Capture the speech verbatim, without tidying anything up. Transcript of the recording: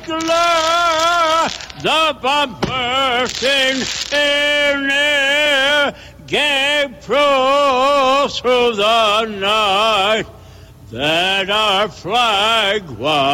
glass up a bursting in air gave proof through the night that our flag was